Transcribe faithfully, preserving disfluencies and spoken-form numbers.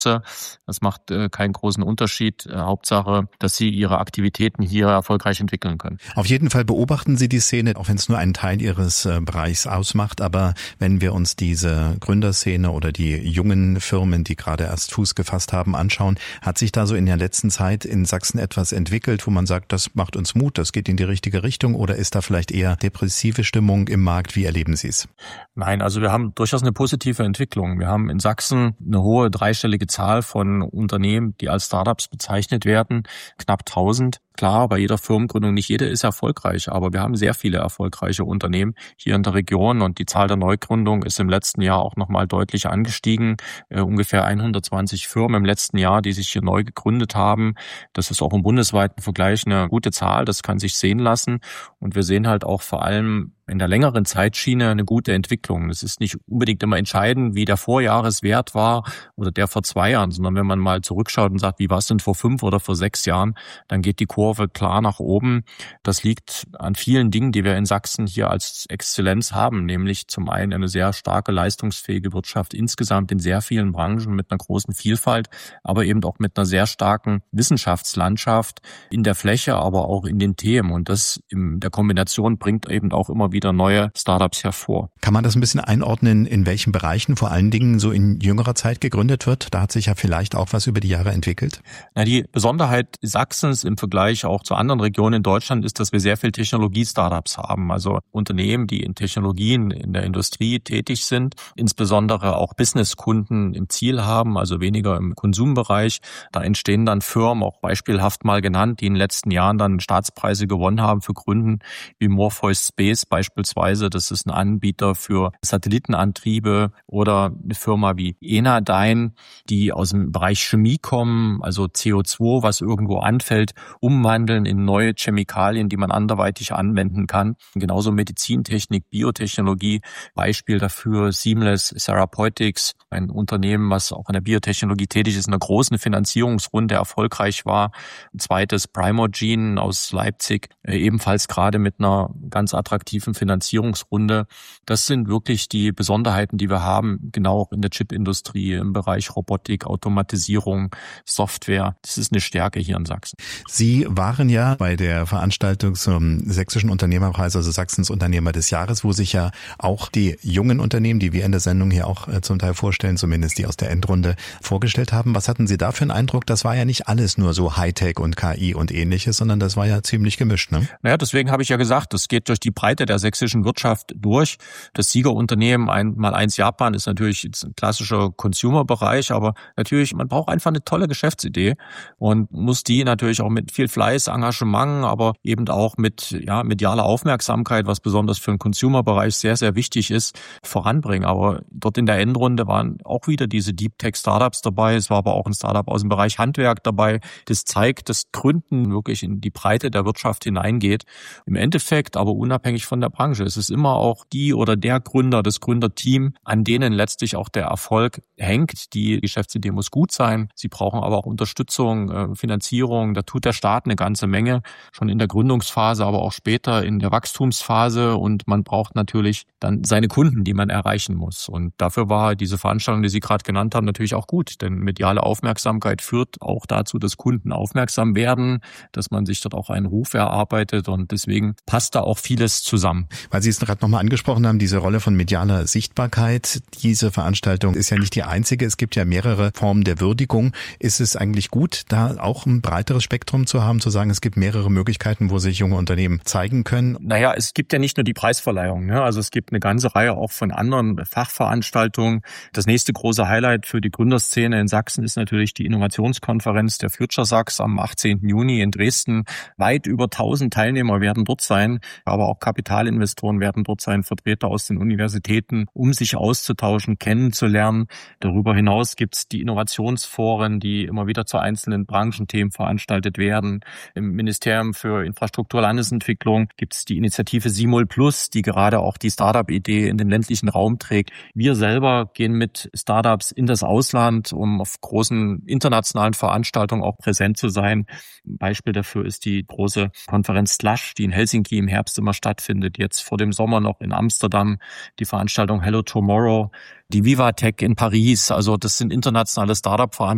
Das macht äh, keinen großen Unterschied. Äh, Hauptsache, dass sie ihre Aktivitäten hier erfolgreich entwickeln können. Auf jeden Fall beobachten Sie die Szene, auch wenn es nur einen Teil Ihres äh, Bereichs ausmacht. Aber wenn wir uns diese Gründerszene oder die jungen Firmen, die gerade erst Fuß gefasst haben, anschauen, hat sich da so in der letzten Zeit in Sachsen etwas entwickelt, wo man sagt, das macht uns Mut, das geht in die richtige Richtung, oder ist da vielleicht eher depressive Stimmung im Markt? Wie erleben Sie es? Nein, also wir haben durchaus eine positive Entwicklung. Wir haben in Sachsen eine hohe dreistellige Zahl von Unternehmen, die als Startups bezeichnet werden, knapp tausend. Klar, bei jeder Firmengründung, nicht jede ist erfolgreich, aber wir haben sehr viele erfolgreiche Unternehmen hier in der Region und die Zahl der Neugründungen ist im letzten Jahr auch nochmal deutlich angestiegen. Äh, ungefähr hundertzwanzig Firmen im letzten Jahr, die sich hier neu gegründet haben. Das ist auch im bundesweiten Vergleich eine gute Zahl, das kann sich sehen lassen. Und wir sehen halt auch vor allem in der längeren Zeitschiene eine gute Entwicklung. Es ist nicht unbedingt immer entscheidend, wie der Vorjahreswert war oder der vor zwei Jahren, sondern wenn man mal zurückschaut und sagt, wie war es denn vor fünf oder vor sechs Jahren, dann geht die Kurve klar nach oben. Das liegt an vielen Dingen, die wir in Sachsen hier als Exzellenz haben, nämlich zum einen eine sehr starke, leistungsfähige Wirtschaft insgesamt in sehr vielen Branchen mit einer großen Vielfalt, aber eben auch mit einer sehr starken Wissenschaftslandschaft in der Fläche, aber auch in den Themen. Und das in der Kombination bringt eben auch immer wieder neue Startups hervor. Kann man das ein bisschen einordnen, in welchen Bereichen vor allen Dingen so in jüngerer Zeit gegründet wird? Da hat sich ja vielleicht auch was über die Jahre entwickelt. Na, die Besonderheit Sachsens im Vergleich auch zu anderen Regionen in Deutschland ist, dass wir sehr viel Technologie-Startups haben. Also Unternehmen, die in Technologien in der Industrie tätig sind, insbesondere auch Businesskunden im Ziel haben, also weniger im Konsumbereich. Da entstehen dann Firmen, auch beispielhaft mal genannt, die in den letzten Jahren dann Staatspreise gewonnen haben für Gründen wie Morpheus Space beispielsweise. Das ist ein Anbieter für Satellitenantriebe, oder eine Firma wie Enadyne, die aus dem Bereich Chemie kommen, also C O zwei, was irgendwo anfällt, umwandeln in neue Chemikalien, die man anderweitig anwenden kann. Genauso Medizintechnik, Biotechnologie. Beispiel dafür Seamless Therapeutics, ein Unternehmen, was auch in der Biotechnologie tätig ist, in einer großen Finanzierungsrunde erfolgreich war. Ein zweites Primogene aus Leipzig, ebenfalls gerade mit einer ganz attraktiven Finanzierungsrunde. Das sind wirklich die Besonderheiten, die wir haben, genau auch in der Chipindustrie, im Bereich Robotik, Automatisierung, Software. Das ist eine Stärke hier in Sachsen. Sie waren ja bei der Veranstaltung zum Sächsischen Unternehmerpreis, also Sachsens Unternehmer des Jahres, wo sich ja auch die jungen Unternehmen, die wir in der Sendung hier auch zum Teil vorstellen, zumindest die aus der Endrunde, vorgestellt haben. Was hatten Sie da für einen Eindruck? Das war ja nicht alles nur so Hightech und K I und ähnliches, sondern das war ja ziemlich gemischt, ne? Naja, deswegen habe ich ja gesagt, das geht durch die Breite der sächsischen Wirtschaft durch. Das Siegerunternehmen einmal eins Japan ist natürlich jetzt ein klassischer Consumer-Bereich, aber natürlich, man braucht einfach eine tolle Geschäftsidee und muss die natürlich auch mit viel Fleiß, Engagement, aber eben auch mit ja medialer Aufmerksamkeit, was besonders für den Consumer-Bereich sehr, sehr wichtig ist, voranbringen. Aber dort in der Endrunde waren auch wieder diese Deep-Tech-Startups dabei. Es war aber auch ein Startup aus dem Bereich Handwerk dabei. Das zeigt, dass Gründen wirklich in die Breite der Wirtschaft hineingeht. Im Endeffekt aber unabhängig von der Branche. Es ist immer auch die oder der Gründer, das Gründerteam, an denen letztlich auch der Erfolg hängt. Die Geschäftsidee muss gut sein. Sie brauchen aber auch Unterstützung, Finanzierung. Da tut der Staat eine ganze Menge, schon in der Gründungsphase, aber auch später in der Wachstumsphase. Und man braucht natürlich dann seine Kunden, die man erreichen muss. Und dafür war diese Veranstaltung, die Sie gerade genannt haben, natürlich auch gut. Denn mediale Aufmerksamkeit führt auch dazu, dass Kunden aufmerksam werden, dass man sich dort auch einen Ruf erarbeitet. Und deswegen passt da auch vieles zusammen. Weil Sie es gerade nochmal angesprochen haben, diese Rolle von medialer Sichtbarkeit. Diese Veranstaltung ist ja nicht die einzige. Es gibt ja mehrere Formen der Würdigung. Ist es eigentlich gut, da auch ein breiteres Spektrum zu haben, zu sagen, es gibt mehrere Möglichkeiten, wo sich junge Unternehmen zeigen können? Naja, es gibt ja nicht nur die Preisverleihung, ne? Also es gibt eine ganze Reihe auch von anderen Fachveranstaltungen. Das nächste große Highlight für die Gründerszene in Sachsen ist natürlich die Innovationskonferenz der Future Sachs am achtzehnten Juni in Dresden. Weit über tausend Teilnehmer werden dort sein, aber auch Kapitalinvestoren werden dort sein, Vertreter aus den Universitäten, um sich auszutauschen, kennenzulernen. Darüber hinaus gibt es die Innovationsforen, die immer wieder zu einzelnen Branchenthemen veranstaltet werden. Im Ministerium für Infrastruktur, Landesentwicklung gibt es die Initiative Simul Plus, die gerade auch die Startup-Idee in den ländlichen Raum trägt. Wir selber gehen mit Startups in das Ausland, um auf großen internationalen Veranstaltungen auch präsent zu sein. Ein Beispiel dafür ist die große Konferenz Slush, die in Helsinki im Herbst immer stattfindet. Jetzt vor dem Sommer noch in Amsterdam die Veranstaltung Hello Tomorrow, die Vivatech in Paris. Also das sind internationale Startup-Veranstaltungen,